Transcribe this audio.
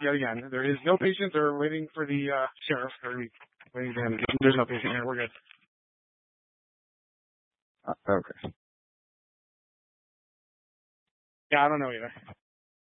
yet again. There is no patient. They're waiting for the sheriff. They're waiting for him. There's no patient here. We're good. Okay. Yeah, I don't know either.